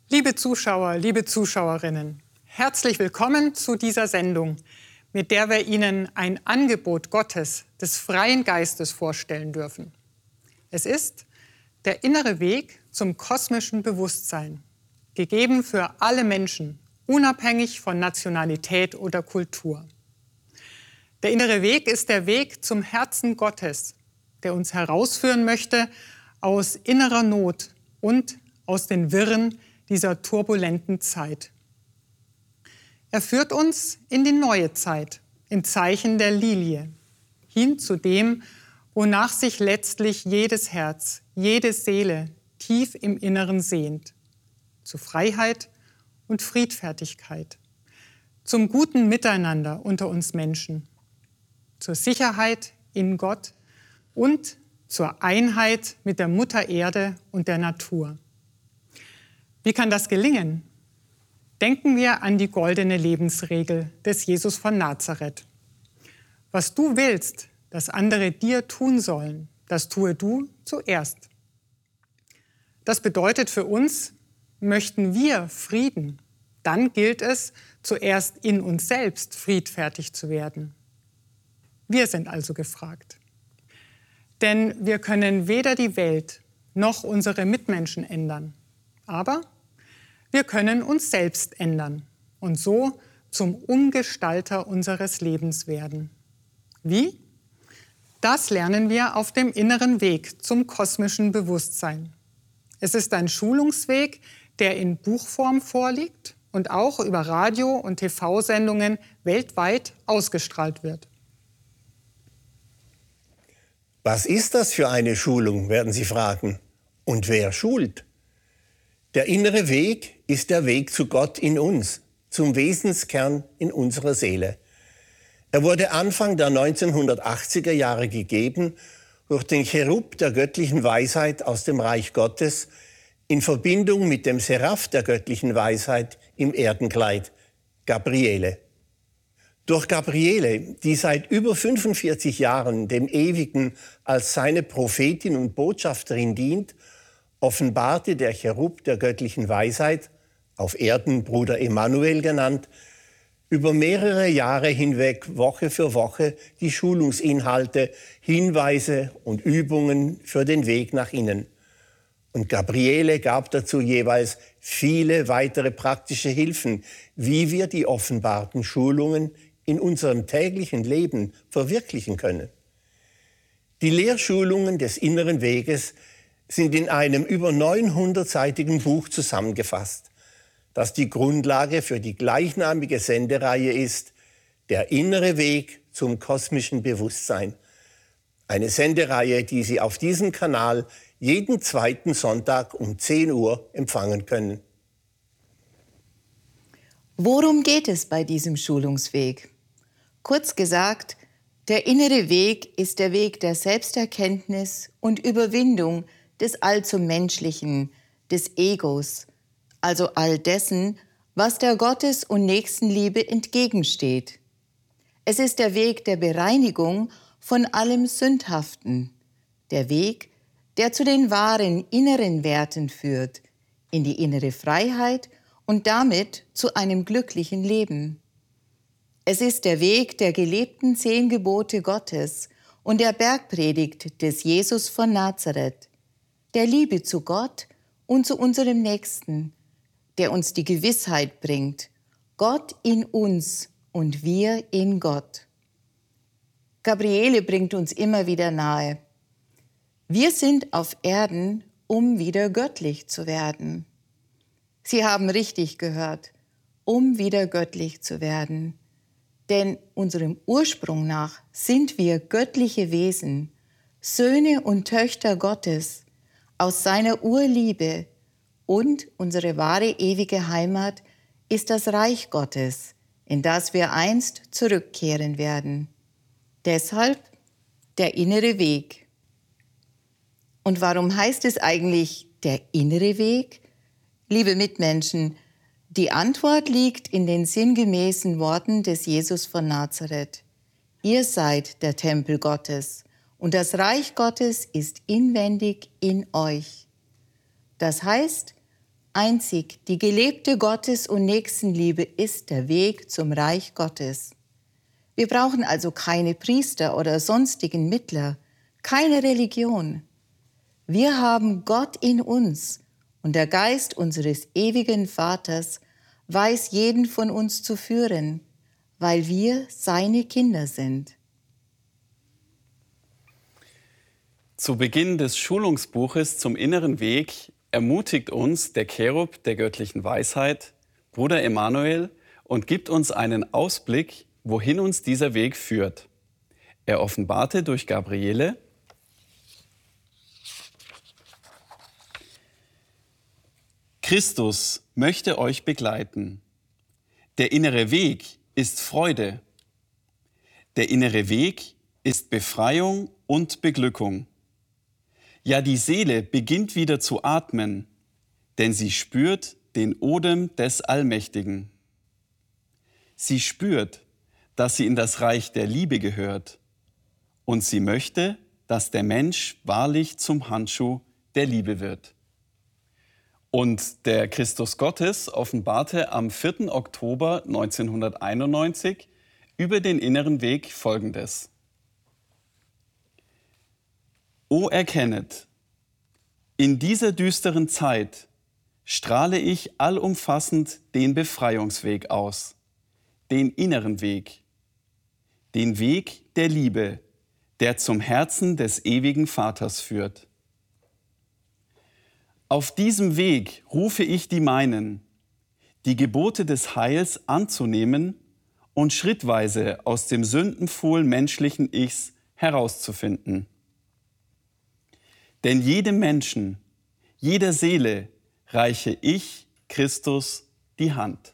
Liebe Zuschauer, liebe Zuschauerinnen, herzlich willkommen zu dieser Sendung, mit der wir Ihnen ein Angebot Gottes, des freien Geistes, vorstellen dürfen. Es ist der innere Weg zum kosmischen Bewusstsein, gegeben für alle Menschen, unabhängig von Nationalität oder Kultur. Der innere Weg ist der Weg zum Herzen Gottes, der uns herausführen möchte aus innerer Not und aus den Wirren dieser turbulenten Zeit. Er führt uns in die neue Zeit, in Zeichen der Lilie, hin zu dem, wonach sich letztlich jedes Herz, jede Seele tief im Inneren sehnt, zu Freiheit und Friedfertigkeit, zum guten Miteinander unter uns Menschen, zur Sicherheit in Gott und zur Einheit mit der Mutter Erde und der Natur. Wie kann das gelingen? Denken wir an die goldene Lebensregel des Jesus von Nazareth. Was du willst, dass andere dir tun sollen, das tue du zuerst. Das bedeutet für uns, möchten wir Frieden, dann gilt es, zuerst in uns selbst friedfertig zu werden. Wir sind also gefragt. Denn wir können weder die Welt noch unsere Mitmenschen ändern. Aber wir können uns selbst ändern und so zum Umgestalter unseres Lebens werden. Wie? Das lernen wir auf dem inneren Weg zum kosmischen Bewusstsein. Es ist ein Schulungsweg, der in Buchform vorliegt und auch über Radio- und TV-Sendungen weltweit ausgestrahlt wird. Was ist das für eine Schulung, werden Sie fragen. Und wer schult? Der innere Weg ist der Weg zu Gott in uns, zum Wesenskern in unserer Seele. Er wurde Anfang der 1980er Jahre gegeben durch den Cherub der göttlichen Weisheit aus dem Reich Gottes in Verbindung mit dem Seraph der göttlichen Weisheit im Erdenkleid, Gabriele. Durch Gabriele, die seit über 45 Jahren dem Ewigen als seine Prophetin und Botschafterin dient, offenbarte der Cherub der göttlichen Weisheit, auf Erden Bruder Emanuel genannt, über mehrere Jahre hinweg Woche für Woche die Schulungsinhalte, Hinweise und Übungen für den Weg nach innen. Und Gabriele gab dazu jeweils viele weitere praktische Hilfen, wie wir die offenbarten Schulungen in unserem täglichen Leben verwirklichen können. Die Lehrschulungen des inneren Weges sind in einem über 900-seitigen Buch zusammengefasst, das die Grundlage für die gleichnamige Sendereihe ist, Der innere Weg zum kosmischen Bewusstsein. Eine Sendereihe, die Sie auf diesem Kanal jeden zweiten Sonntag um 10 Uhr empfangen können. Worum geht es bei diesem Schulungsweg? Kurz gesagt, der innere Weg ist der Weg der Selbsterkenntnis und Überwindung des allzu Menschlichen, des Egos, also all dessen, was der Gottes- und Nächstenliebe entgegensteht. Es ist der Weg der Bereinigung von allem Sündhaften, der Weg, der zu den wahren inneren Werten führt, in die innere Freiheit und damit zu einem glücklichen Leben. Es ist der Weg der gelebten 10 Gebote Gottes und der Bergpredigt des Jesus von Nazareth, der Liebe zu Gott und zu unserem Nächsten, der uns die Gewissheit bringt, Gott in uns und wir in Gott. Gabriele bringt uns immer wieder nahe. Wir sind auf Erden, um wieder göttlich zu werden. Sie haben richtig gehört, um wieder göttlich zu werden. Denn unserem Ursprung nach sind wir göttliche Wesen, Söhne und Töchter Gottes, aus seiner Urliebe, und unsere wahre ewige Heimat ist das Reich Gottes, in das wir einst zurückkehren werden. Deshalb der innere Weg. Und warum heißt es eigentlich der innere Weg? Liebe Mitmenschen, die Antwort liegt in den sinngemäßen Worten des Jesus von Nazareth. Ihr seid der Tempel Gottes und das Reich Gottes ist inwendig in euch. Das heißt, Einzig die gelebte Gottes- und Nächstenliebe ist der Weg zum Reich Gottes. Wir brauchen also keine Priester oder sonstigen Mittler, keine Religion. Wir haben Gott in uns und der Geist unseres ewigen Vaters weiß jeden von uns zu führen, weil wir seine Kinder sind. Zu Beginn des Schulungsbuches zum inneren Weg ermutigt uns der Cherub der göttlichen Weisheit, Bruder Emanuel, und gibt uns einen Ausblick, wohin uns dieser Weg führt. Er offenbarte durch Gabriele: Christus möchte euch begleiten. Der innere Weg ist Freude. Der innere Weg ist Befreiung und Beglückung. Ja, die Seele beginnt wieder zu atmen, denn sie spürt den Odem des Allmächtigen. Sie spürt, dass sie in das Reich der Liebe gehört, und sie möchte, dass der Mensch wahrlich zum Handschuh der Liebe wird. Und der Christus Gottes offenbarte am 4. Oktober 1991 über den inneren Weg Folgendes: O erkennet, in dieser düsteren Zeit strahle ich allumfassend den Befreiungsweg aus, den inneren Weg, den Weg der Liebe, der zum Herzen des ewigen Vaters führt. Auf diesem Weg rufe ich die meinen, die Gebote des Heils anzunehmen und schrittweise aus dem Sündenpfuhl menschlichen Ichs herauszufinden. Denn jedem Menschen, jeder Seele reiche ich, Christus, die Hand.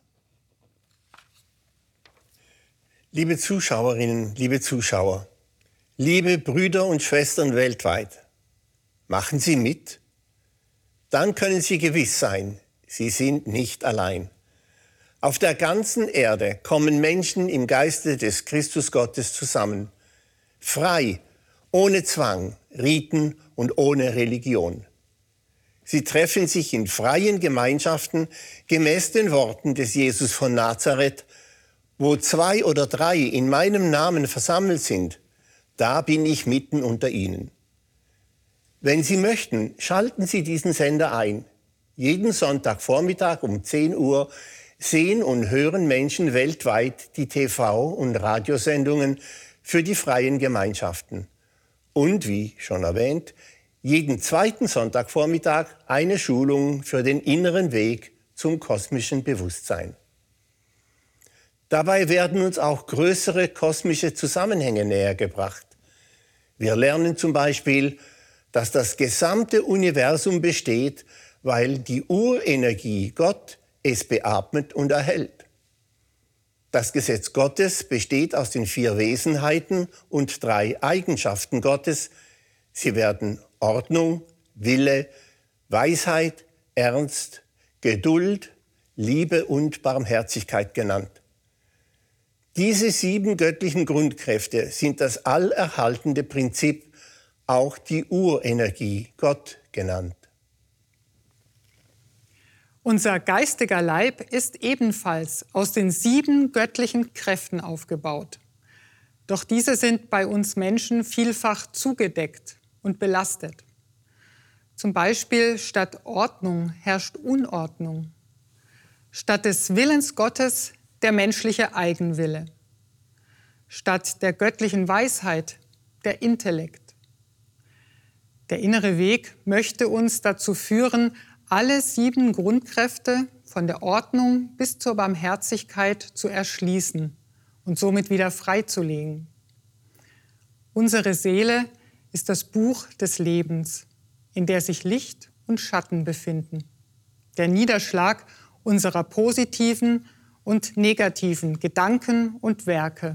Liebe Zuschauerinnen, liebe Zuschauer, liebe Brüder und Schwestern weltweit, machen Sie mit? Dann können Sie gewiss sein, Sie sind nicht allein. Auf der ganzen Erde kommen Menschen im Geiste des Christus Gottes zusammen, frei, ohne Zwang, Riten und ohne Religion. Sie treffen sich in freien Gemeinschaften gemäß den Worten des Jesus von Nazareth: Wo 2 oder 3 in meinem Namen versammelt sind, da bin ich mitten unter ihnen. Wenn Sie möchten, schalten Sie diesen Sender ein. Jeden Sonntagvormittag um 10 Uhr sehen und hören Menschen weltweit die TV- und Radiosendungen für die freien Gemeinschaften. Und wie schon erwähnt, jeden zweiten Sonntagvormittag eine Schulung für den inneren Weg zum kosmischen Bewusstsein. Dabei werden uns auch größere kosmische Zusammenhänge nähergebracht. Wir lernen zum Beispiel, dass das gesamte Universum besteht, weil die Urenergie Gott es beatmet und erhält. Das Gesetz Gottes besteht aus den 4 Wesenheiten und 3 Eigenschaften Gottes. Sie werden Ordnung, Wille, Weisheit, Ernst, Geduld, Liebe und Barmherzigkeit genannt. Diese 7 göttlichen Grundkräfte sind das allerhaltende Prinzip, auch die Urenergie Gott genannt. Unser geistiger Leib ist ebenfalls aus den 7 göttlichen Kräften aufgebaut. Doch diese sind bei uns Menschen vielfach zugedeckt und belastet. Zum Beispiel statt Ordnung herrscht Unordnung. Statt des Willens Gottes der menschliche Eigenwille. Statt der göttlichen Weisheit der Intellekt. Der innere Weg möchte uns dazu führen, alle 7 Grundkräfte von der Ordnung bis zur Barmherzigkeit zu erschließen und somit wieder freizulegen. Unsere Seele ist das Buch des Lebens, in der sich Licht und Schatten befinden. Der Niederschlag unserer positiven und negativen Gedanken und Werke.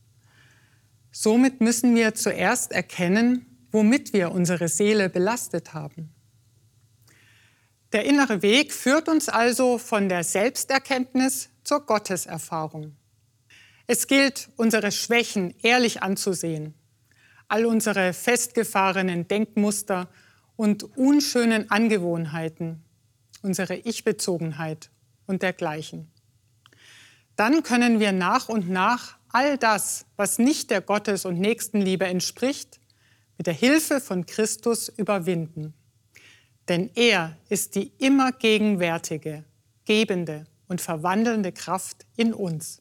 Somit müssen wir zuerst erkennen, womit wir unsere Seele belastet haben. Der innere Weg führt uns also von der Selbsterkenntnis zur Gotteserfahrung. Es gilt, unsere Schwächen ehrlich anzusehen, all unsere festgefahrenen Denkmuster und unschönen Angewohnheiten, unsere Ich-Bezogenheit und dergleichen. Dann können wir nach und nach all das, was nicht der Gottes- und Nächstenliebe entspricht, mit der Hilfe von Christus überwinden. Denn er ist die immer gegenwärtige, gebende und verwandelnde Kraft in uns.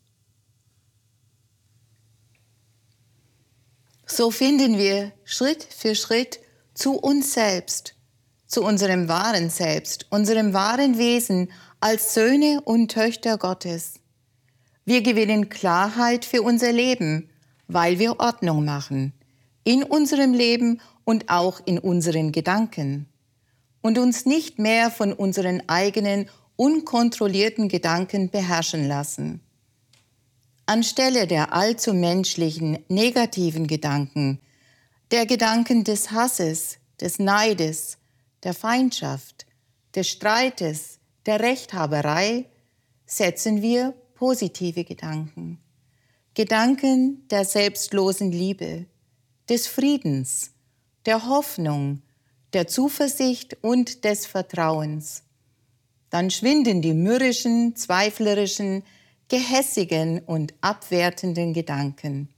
So finden wir Schritt für Schritt zu uns selbst, zu unserem wahren Selbst, unserem wahren Wesen als Söhne und Töchter Gottes. Wir gewinnen Klarheit für unser Leben, weil wir Ordnung machen, in unserem Leben und auch in unseren Gedanken. Und uns nicht mehr von unseren eigenen, unkontrollierten Gedanken beherrschen lassen. Anstelle der allzu menschlichen, negativen Gedanken, der Gedanken des Hasses, des Neides, der Feindschaft, des Streites, der Rechthaberei, setzen wir positive Gedanken. Gedanken der selbstlosen Liebe, des Friedens, der Hoffnung, der Zuversicht und des Vertrauens. Dann schwinden die mürrischen, zweiflerischen, gehässigen und abwertenden Gedanken.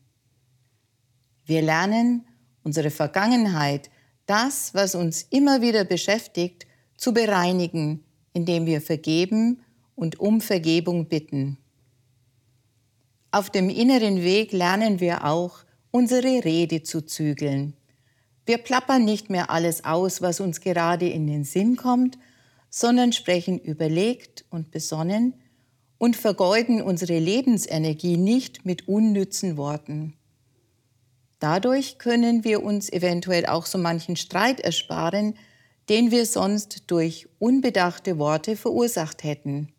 Wir lernen, unsere Vergangenheit, das, was uns immer wieder beschäftigt, zu bereinigen, indem wir vergeben und um Vergebung bitten. Auf dem inneren Weg lernen wir auch, unsere Rede zu zügeln. Wir plappern nicht mehr alles aus, was uns gerade in den Sinn kommt, sondern sprechen überlegt und besonnen und vergeuden unsere Lebensenergie nicht mit unnützen Worten. Dadurch können wir uns eventuell auch so manchen Streit ersparen, den wir sonst durch unbedachte Worte verursacht hätten.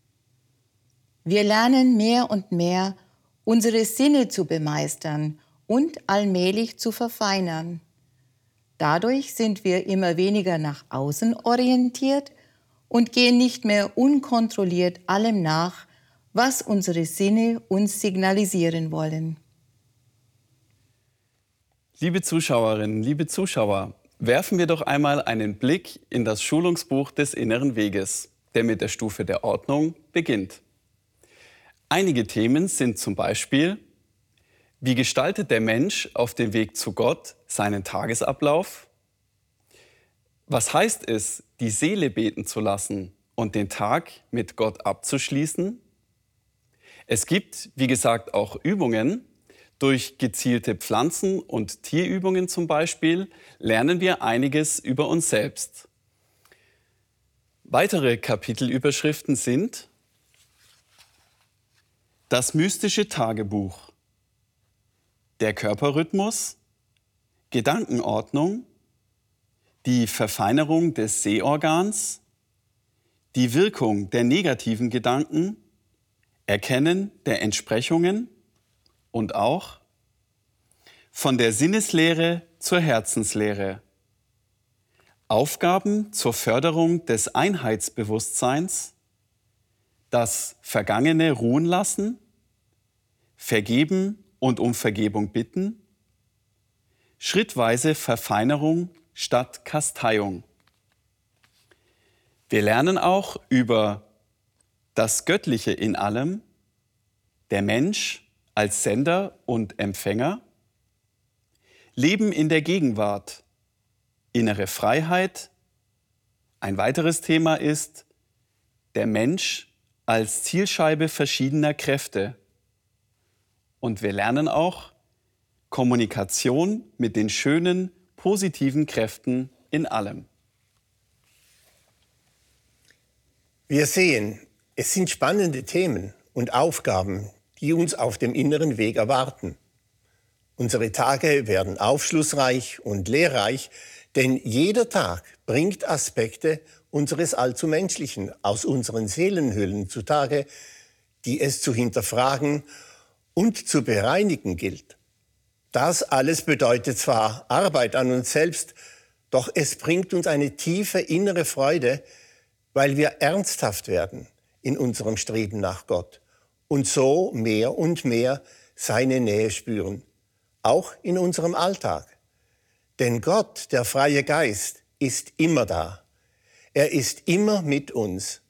Wir lernen mehr und mehr, unsere Sinne zu bemeistern und allmählich zu verfeinern. Dadurch sind wir immer weniger nach außen orientiert und gehen nicht mehr unkontrolliert allem nach, was unsere Sinne uns signalisieren wollen. Liebe Zuschauerinnen, liebe Zuschauer, werfen wir doch einmal einen Blick in das Schulungsbuch des Inneren Weges, der mit der Stufe der Ordnung beginnt. Einige Themen sind zum Beispiel: Wie gestaltet der Mensch auf dem Weg zu Gott seinen Tagesablauf? Was heißt es, die Seele beten zu lassen und den Tag mit Gott abzuschließen? Es gibt, wie gesagt, auch Übungen. Durch gezielte Pflanzen- und Tierübungen zum Beispiel lernen wir einiges über uns selbst. Weitere Kapitelüberschriften sind: Das mystische Tagebuch, der Körperrhythmus, Gedankenordnung, die Verfeinerung des Sehorgans, die Wirkung der negativen Gedanken, Erkennen der Entsprechungen und auch von der Sinneslehre zur Herzenslehre, Aufgaben zur Förderung des Einheitsbewusstseins, das Vergangene ruhen lassen, vergeben und um Vergebung bitten, schrittweise Verfeinerung statt Kasteiung. Wir lernen auch über das Göttliche in allem, der Mensch als Sender und Empfänger, Leben in der Gegenwart, innere Freiheit. Ein weiteres Thema ist der Mensch als Zielscheibe verschiedener Kräfte. Und wir lernen auch Kommunikation mit den schönen, positiven Kräften in allem. Wir sehen, es sind spannende Themen und Aufgaben, die uns auf dem inneren Weg erwarten. Unsere Tage werden aufschlussreich und lehrreich, denn jeder Tag bringt Aspekte unseres allzu Menschlichen aus unseren Seelenhüllen zutage, die es zu hinterfragen und zu bereinigen gilt. Das alles bedeutet zwar Arbeit an uns selbst, doch es bringt uns eine tiefe innere Freude, weil wir ernsthaft werden in unserem Streben nach Gott und so mehr und mehr seine Nähe spüren, auch in unserem Alltag. Denn Gott, der freie Geist, ist immer da. Er ist immer mit uns.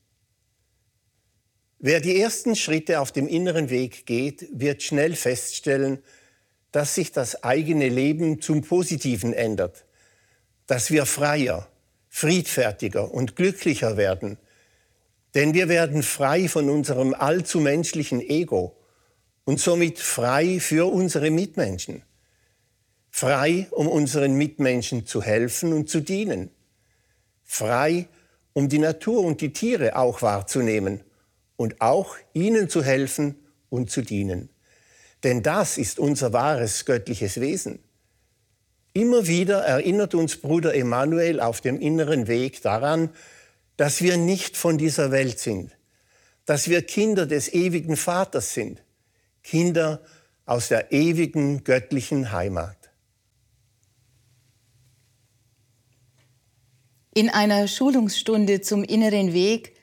Wer die ersten Schritte auf dem inneren Weg geht, wird schnell feststellen, dass sich das eigene Leben zum Positiven ändert, dass wir freier, friedfertiger und glücklicher werden. Denn wir werden frei von unserem allzu menschlichen Ego und somit frei für unsere Mitmenschen. Frei, um unseren Mitmenschen zu helfen und zu dienen. Frei, um die Natur und die Tiere auch wahrzunehmen und auch ihnen zu helfen und zu dienen. Denn das ist unser wahres göttliches Wesen. Immer wieder erinnert uns Bruder Emanuel auf dem inneren Weg daran, dass wir nicht von dieser Welt sind, dass wir Kinder des ewigen Vaters sind, Kinder aus der ewigen göttlichen Heimat. In einer Schulungsstunde zum inneren Weg